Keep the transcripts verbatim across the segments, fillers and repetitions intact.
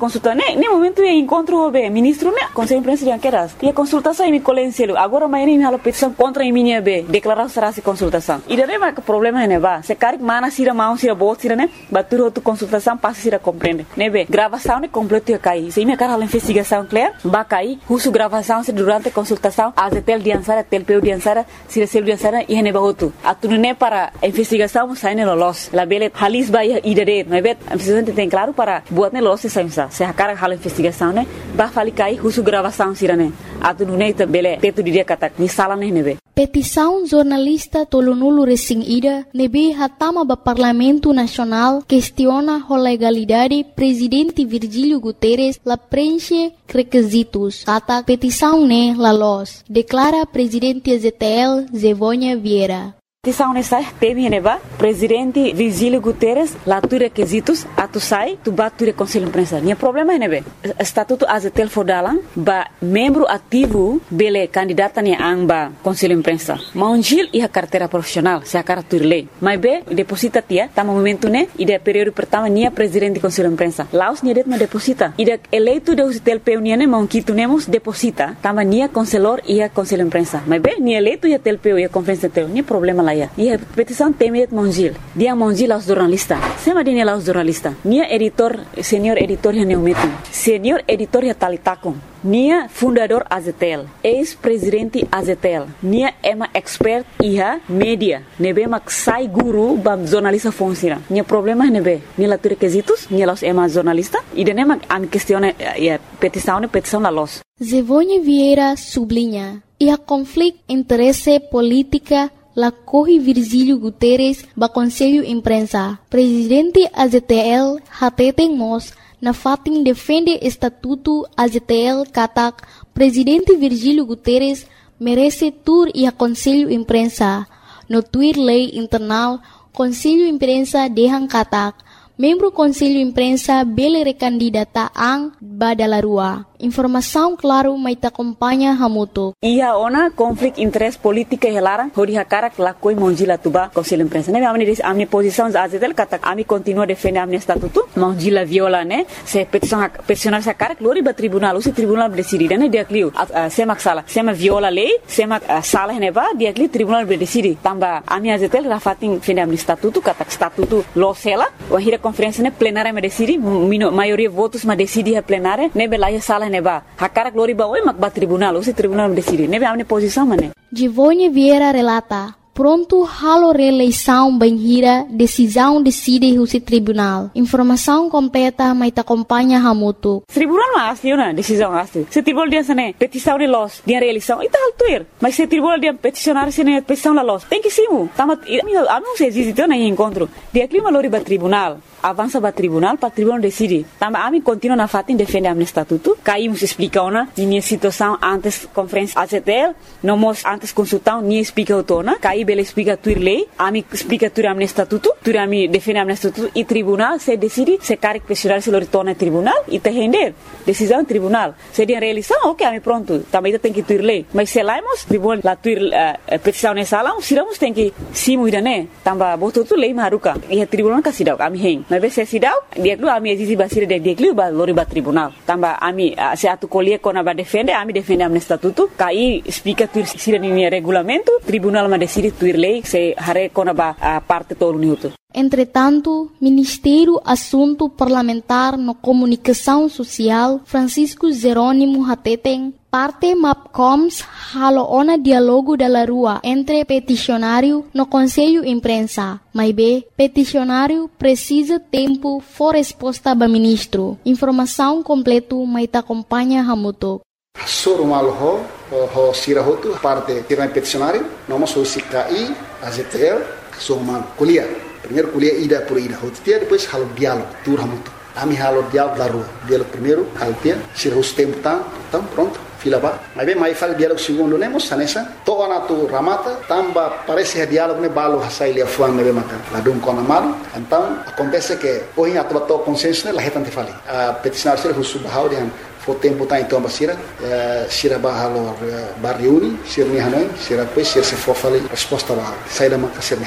consulta, né? Nem momento é encontro o ministro, né? Conselho de imprensa de Anqueras. E a consultação em colência, agora amanhã me a petição contra a minha B, declarar será essa consultação. E daí vai que problema é vai. Se cara mana sira mão sira bot sira, né? Batur outra consultação passa sira compreende, né? Be, gravação é completa cai. Se minha cara a investigação clear, vai cair. Russo gravação se durante a consultação, a tel de ansara, tel peu de ansara, sira sel de ansara e ne baoto. A tu né para a investigação sai ne lolos. La bele halis vai idere, não é bet? A investigação tem claro para buat ne lolos sai sa. Se a cara a investigação, né? Vai fali cai russo gravação sira, né? A tu né bele teto dia kata ni sala ne ne be. Petição jornalista Tolonulu Resing Ida nebe hatama ba Parlamento Nacional questiona a legalidade presidente Virgílio Guterres la preenche requisitos. Kata petição ne la los, declara presidente Z T L Zevônia Vieira. Petição nessa teme neba presidente Virgílio Guterres lá tu requisitos a tu sai tu bat tu conselho de imprensa. Nia problema é nebe estatuto A Z T L fodalan ba membro ativo bele candidata ne amba conselho de imprensa. Maungil e a carteira profissional se a carteira lei. Mas be deposita tia tá momento né e de período pertama nia presidente conselho de imprensa. Laos nia det ma deposita. E de eleito de O Z T L P nia ne maunquito nemos deposita. Tama nia conselor e a conselho de imprensa. Mas be nia eleito e a T L P e a conferência teu. Nia problema lá. E a petição teme de Mongil. Dia Mongil aos jornalistas. Sema dine aos jornalistas. Nia editor, senhor editor ya neumetum. Senhor editor ya talitakum. Nia fundador A Z T L. Ex-presidente A Z T L. Nia ema expert iha media. Nebe mak sai guru bam jornalista funciona. Nia problema nebe. Nia la tu requisitos. Nia los ema jornalista. E dene mak am questione ya petição petição la los. Zevônia Vieira sublinha. E a conflito interesse política la corre Virgílio Guterres ba Conselho Imprensa. Presidente A Z T L hateten mos na fatin defende estatuto A Z T L katak Presidente Virgílio Guterres merece tur e a Conselho Imprensa. No tuir lei internal Conselho Imprensa dehan katak membro Conselho Imprensa bele recandidata ang badalarua. Informação claro mai ta acompanha hamuto. Ia ona conflito interesse política helara hori hakara la koi Mongila tuba Conselho Imprensa. Ne amni amni posição A Z T L kata ami continua defende amni estatuto. Mongila viola ne se petição peticionar sa cara glori ba tribunal, o tribunal decide ne dia clio sema sala sema viola lei sema sala ne ba dia clio tribunal decide tamba ami A Z T L rafatin defende amni estatuto kata estatuto lo sela o hira conferência ne plenária me decide maioria votos ma decide a plenária ne belaia sala neba hakara glori ba oi mak ba tribunal o tribunal decide nebe amne posição mané. Zevônia Vieira relata pronto halo reeleição banhira decisão decide o tribunal. Informação completa mai ta acompanha hamuto. Tribunal mas asli na decisão asli. Se tribunal dia sene petição de los dia reeleição ita altuir. Mas se tribunal dia peticionar sene petição la los. Tem que simu. Tama ami se visitou na encontro. Dia clima lori ba tribunal. Avança para tribunal, para tribunal decide. Também a mim continua na fatin defende a estatuto. Caímos explicar na minha situação antes conferência A Z T L, não mos antes consultão nem explica o tona. Caí bela explica tudo lei, a mim explica tudo a estatuto, tudo a mim defende a estatuto e tribunal se decide se quer questionar se lo torna tribunal e te render decisão tribunal. Se de reeleição, ok, a mim pronto. Também tem que tudo lei. Mas se laimos tribunal la tudo petição nessa sala, se não tem que simu ida né. Também botou tudo lei maruca e a tribunal que se dá a mim mas se sidau dia dulu ami exizi basir de dia dulu ba lori ba tribunal tamba ami se atu colher kona ba defende ami defende am estatuto kai explica tu sira ni regulamento tribunal ma decide tuir lei se hare kona ba parte todo uniuto. Entretanto, Ministério Assunto Parlamentar no Comunicação Social Francisco Jerônimo Hateten parte MAPCOMS halo ona dialogo da rua entre peticionário no Conselho Imprensa. Mas be, peticionário precisa tempo for resposta ba ministro. Informação completo mai ta acompanha hamuto. Soro malho ho sirahotu parte tiran peticionário, nós somos C K I, A Z T L, somos kuliah. Primeiro kuliah ida por ida, hotia depois halo diálogo, tur hamuto. Ami halo diálogo da rua. Diálogo primeiro, haltia, sirahus tempo tá, então pronto. Fila ba, mas bem mais fala diálogo segundo lemos, sanessa. Toa na tu ramata, tamba parece que diálogo ne balo hasai lia fuang ne mata. Ladum com amado. Então acontece que hoje a tua consenso ne la hetan te fali. A peticionar ser husu bahau dian fo tempo tá então basira, sira bahalo ba reuni, sira ni hanoi, sira depois sira se for fali resposta ba sai da maka sira ka.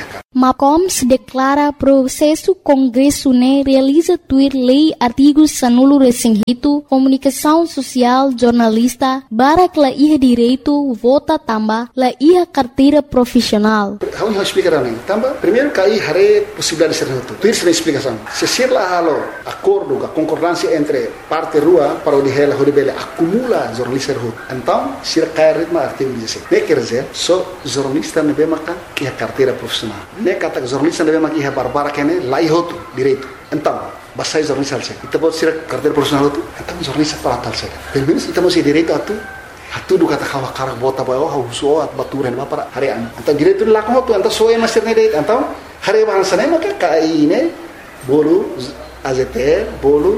Macoms declara processo Congresso ne realiza tuir lei artigos sanulo resinghito, comunicação social, jornalista, barak la iha direito, vota tamba, la iha carteira profissional. How you explica também? Tamba, primeiro cair hare possibilidade de ser reto. Tuir sem explicação. Se ser lá halo acordo, a concordância entre parte rua para o de ela, o de bela acumula jornalista reto. Então, se cair ritmo artigo dezessete. Ne quer dizer, só jornalista ne be makan iha carteira profissional. Ne kata jornalista ne be makan iha barbara kene lá ihoto direito. Então, basta jornalista alse. Kita buat sira carteira profissional itu, então jornalista para tal saja. Pelo menos kita masih direito atu. Atu do kata kawa karak bota bawa hauso at baturan ba para harian. Então direito lá como tu, então só é master ne direito. Então, hari bahasa ne maka kai ne bolu A Z T L, bolu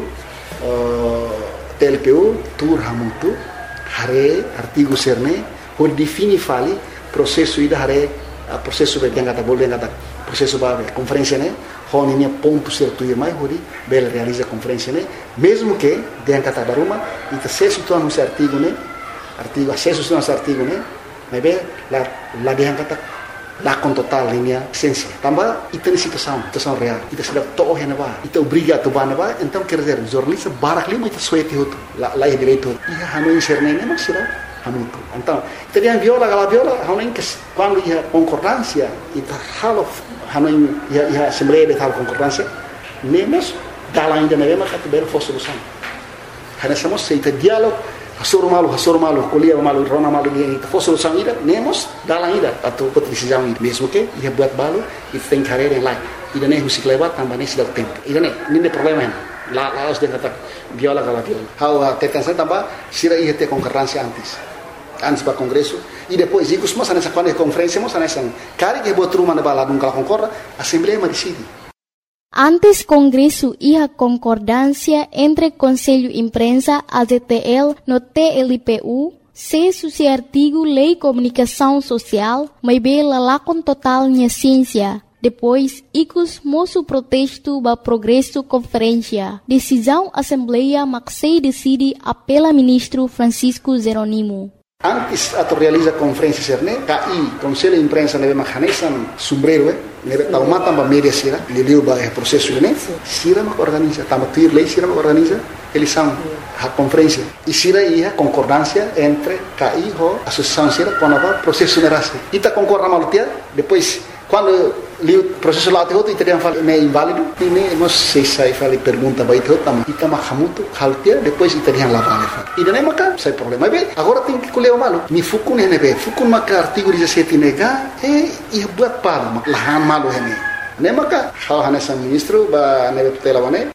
T L P U, tur hamutu, hari artigo serne, hol defini fali processo ida hari processo be yang kata bolu yang kata processo ba conferência ne, hon ini ponto certo e mais hori bela realiza conferência ne, mesmo que yang kata baruma ita sesu tu anu artigo ne, artigo acesso tu anu artigo ne, mas be la la yang kata la com total linha essência. Também ita ni situação, situação real. Ita sudah toh hena ba, ita obriga tu ba na ba, então quer dizer, jornalista barak lima ita suete hotu, la la direito. Ia hanu inserne ne mas sira hanu tu. Então, ita dia viola gala viola, hanu que quando ia concordância, ita halo hanu ia ia assembleia de tal concordância, nemos dala ainda na mesma categoria fosse solução. Hana somos seita diálogo Hasur malu, hasur malu, kuliah malu, rona malu dia itu. For solução ida, nemos dalam ida atau pot decisão ida. Mesmo que ia buat balu, itu tem carreira yang lain. Ida ne musik lewat tambah ne sudah tempo. Ida ne, ini problema ini. La la harus dia kata viola kalau viola. How tekan saya tambah sira ia te concorrência antes. Antes para congresso e depois ikut semua sana quando conferência mo sana sang. Kari que buat rumah na bala dum kala concorda, assembleia ma decide. Antes Congresso iha concordância entre Conselho Imprensa, A Z T L, no T L P U, se suci artigo Lei Comunicação Social, mas bela lá com total minha ciência. Depois, icus moço protesto ba progresso conferência. Decisão Assembleia Maxei decide apela ministro Francisco Zeronimo. Antes atau realiza conferência serne, K I, Conselho Imprensa nebe mahanesan sombrero, eh, nebe tauma tamba media sira, liliu ba eh processo ne, sira mak organiza, tamba tuir lei sira mak organiza, eles são a conferência. E sira ia concordância entre K I ho associação sira com a processo nerase. Ita concorda malutia, depois quando liu processo lá teu itu dia fala me inválido, ini nós sei sai fala pergunta vai teu tam, ita mahamutu haltia, depois ita dia lá vale. E daí maka sai problema be, agora tem que colher o malu. Ni fukun ne be, fukun maka artigo dezessete nega, e ia buat pala, lahan malu hene. Ne maka hal hanesa ministro ba nebe tutela bane.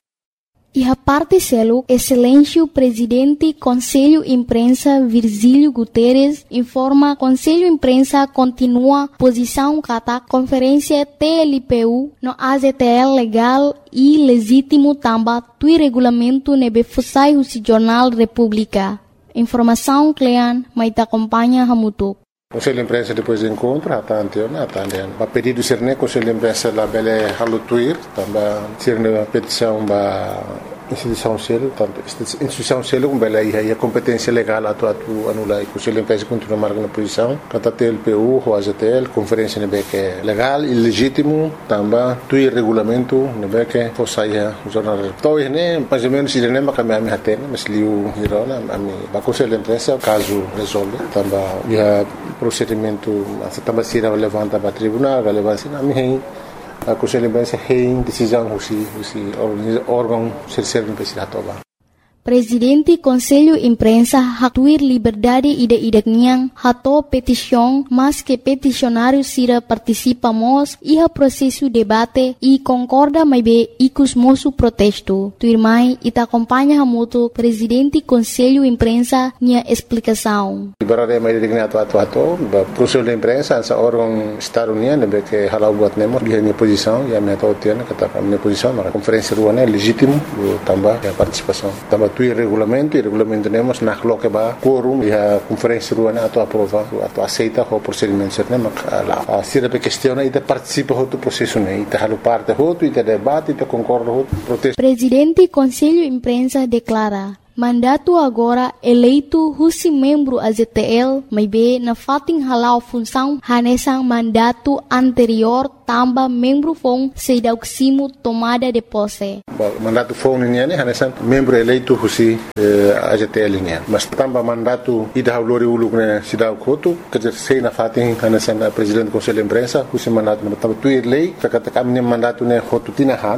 E a parte selo, excelência presidente Conselho Imprensa Virgílio Guterres informa Conselho Imprensa continua posição kata conferência T L P U no A Z T L legal e legítimo tamba tui regulamento nebe fusai o Jornal República. Informação Clean, mas te acompanha Hamutuk. Conselho de Imprensa depois do encontro, até anteontem, até anteontem. A pedido serne Conselho de Imprensa lá bele halutuir, também serne a petição ba instituição selo, tanto instituição selo com bele aí a competência legal atu atu anulai. Conselho de Imprensa continua marcando posição, kata T L P U, ou A Z T L, conferência nebe que é legal e legítimo, também tui regulamento nebe que fosaia jornal. Então né, mais ou menos ele nem kami ami hatena, mas liu hirona ami ba Conselho de Imprensa caso resolve, também ia procedimento também se levanta para tribunal, relevância na minha a Conselho de Imprensa tem decisão husi husi órgão serserve imprensa toba. Presidente Conselho Imprensa hatuir liberdade ide-ide niang hato petição, mas que peticionário sira participamos iha processo debate e concorda mais be icus moço protesto. Tuirmai ita acompanha hamuto Presidente Conselho Imprensa nia explicação. Liberdade mais de atu atu atu, Conselho de Imprensa essa órgão Estado União nebe que halau buat nemo dia minha posição e a minha tautiana kata minha posição na conferência ruana legítimo tambah a participação. Tambah tu regulamento, e regulamento temos na coloca ba quórum e a conferência ruana atau aprova atau aceita o procedimento certo mas a sira pe questiona e de participa do processo né e halu parte hoto e de debate e de concorda hoto protesto. Presidente Conselho Imprensa declara mandato agora eleito husi membro A Z T L, mas be na fating halau função hanesang mandato anterior tamba membro fon seidaukisimu tomada de posse. Mandato fon ini ane hanesan membro eleito husi A G T L ini. Mas tamba mandato ida haulori uluk ne sidau kotu kerja sei na fatin hanesan presidente do conselho de imprensa husi mandato tamba tuir lei kata kami mandato ne hotu tina han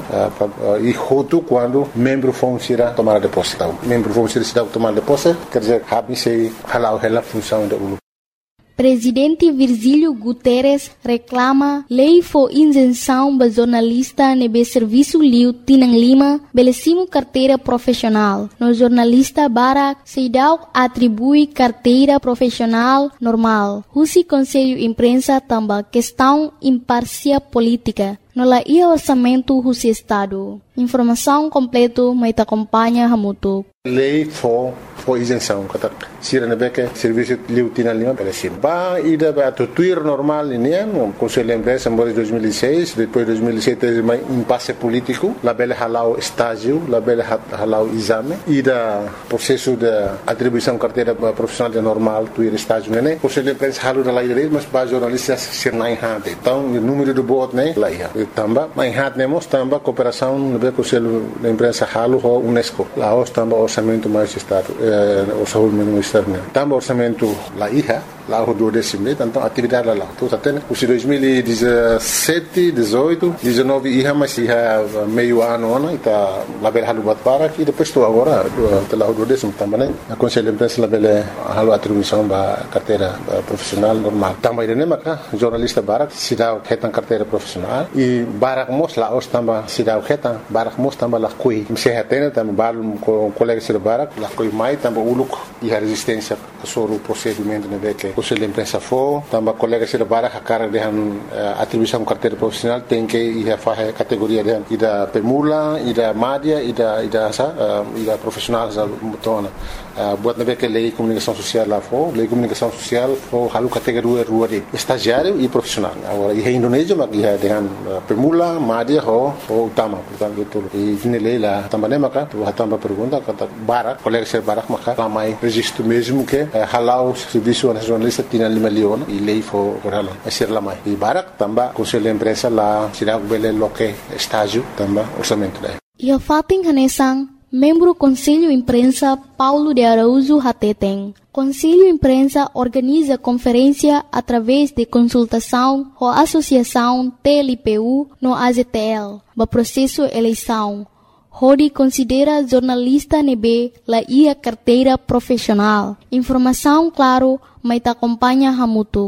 e hotu quando membro fon sira tomada de posse. Membro fon sira sidau tomada de posse kerja habi sei halau hela função da uluk. Presidente Virgílio Guterres reclama lei for isenção para jornalista nebe serviço liu Tinang Lima belecimo carteira profissional. No jornalista Barak Seidau atribui carteira profissional normal. Husi Conselho Imprensa também questão imparcial política. No la ia orçamento Husi Estado. Informação completa mas acompanha Hamutu. Lei for for isenção kata sira nebeke serviço liu Tinang Lima belecim. Ba ida ba tuir normal ini no Conselho de Imprensa em dois mil e seis, depois dois mil e sete mais impasse político, la bele halau estágio, la bele halau exame, ida processo de atribuição carteira profissional de normal tuir estágio né. Conselho de Imprensa halu da lei dele, mas ba jornalistas sirnai hante. Então o número do voto né lá ia. Tamba mais hante nemos tamba cooperação no Conselho de Imprensa halu ho UNESCO. Lá os tamba orçamento mais estado, orçamento mais estado né. Tamba orçamento lá ia. Lá o do décimo, então atividade lá. Então até os dois mil e dezessete, dezoito, dezenove ia mais ia meio ano ano está lá bela halu bat para e depois estou agora lá o do décimo também né. A Conselho de Imprensa lá bela halu atribuição da carteira profissional normal. Também né maca jornalista Barak se dá retan carteira profissional e Barak mos lá os também se dá retan Barak mos também lá coi. Se retém também balo com colegas de Barak lá coi mais também uluk e a resistência sobre o procedimento né que Conselho de Imprensa for, também colegas de Barak a cara de atribuição carteira profissional tem que ir a fazer categoria de ida pemula, ida média, ida ida sa, ida profissional sa mutona. Buat nabe que lei comunicação social lá for, lei comunicação social for halu categoria rua de estagiário e profissional. Agora em Indonésia mas ia dengan pemula, média ho ho utama, portanto itu. E ini lei lá também maka, tu também pergunta kata Barak, colegas de Barak maka ramai registro mesmo que halau serviço nacional lista Tinang Lima Leon e lei for halau. Asir lamai. E Barak também Conselho de Imprensa lá sirau bele loke estágio também orçamento lá. Ia fating hanesang membro Conselho Imprensa Paulo de Araújo Hateteng. Conselho Imprensa organiza conferência através de consultação com a Associação T L P U no A G T L, para processo eleição. Hodi considera jornalista nebe la ia carteira profissional. Informação claro, mas acompanha Hamutu.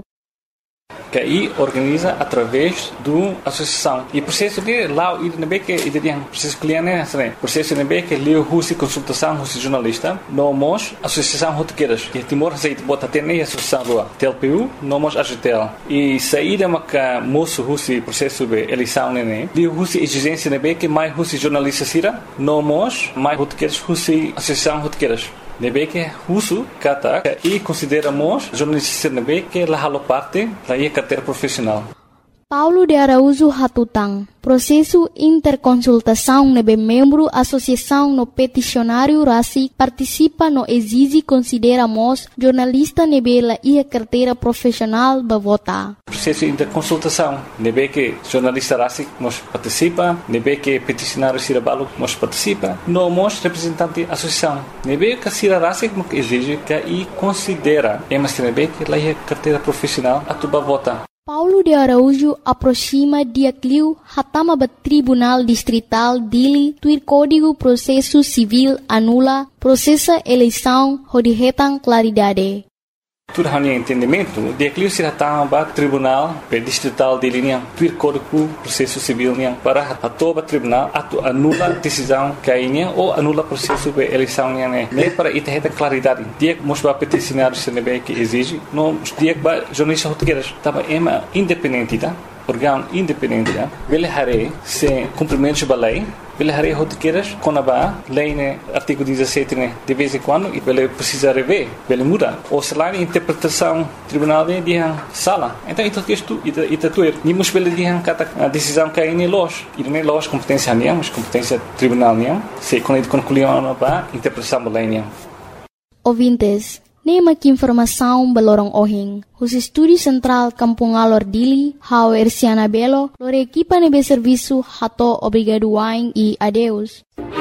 Que aí organiza através do associação e processo de lá e nebe que e tem processo cliente né processo nebe que leu husi consultação husi jornalista nomos associação rotequeiras que Timor aceita bota até nem associação lá T L P U nomos A G T L e saída maca moço husi processo de eleição né leu husi exigência nebe que mais husi jornalista sira nomos mais rotequeiras husi associação rotequeiras nebe que husu kata e consideramos jornalista nebe que la halo parte la ia carteira profissional. Paulo de Araújo Hatutang. Processo interconsultação nebe membro associação no peticionário Rasi participa no exige consideramos jornalista nebe la ia carteira profissional ba vota. Processo interconsultação nebe que jornalista Rasi nos participa, nebe que peticionário Sirabalo nos participa, no mos representante associação. Nebe que Sira Rasi que exige que e considera emas nebe que la ia carteira profissional atuba vota. Paulo de Araújo aproxima dia cliu hatama ba Tribunal Distrital Dili tuir Código Processo Civil anula processa eleição hodihetan claridade. Tudo hanya entendimento, dia cliu se hatama ba Tribunal Distrital Dili niang tuir Código Processo Civil niang para atoba tribunal atu anula decisão kainya ou anula processo de eleição niang né. Nem para itaheta claridade. Dia mos ba peticionário se nebe que exige, no dia ba jornalista rotequeiras tava ema independente tá? Órgão independente tá? Vele hare se cumprimento da lei. Vele hare rotequeiras quando ba lei né artigo dezessete né de vez em quando e vele precisa rever, vele muda. Ou se lá interpretação tribunal de dia sala. Então isso que isto ita ita tuer. Ni mos vele dia kata a decisão que é los. E nem los competência niang, mas competência tribunal niang. Se quando concluiu ba interpretação da lei niang. Ouvintes, Nema que informação balorong ohing. Os estúdios central Kampung Alor Dili, Hau Ersiana Belo, lore equipa nebe serviço hato obrigado wain e adeus.